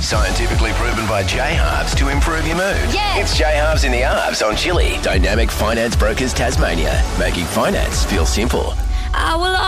Scientifically proven by J-Halves to improve your mood. Yes. It's J-Halves in the Halves on Chili. Dynamic Finance Brokers Tasmania. Making finance feel simple. I will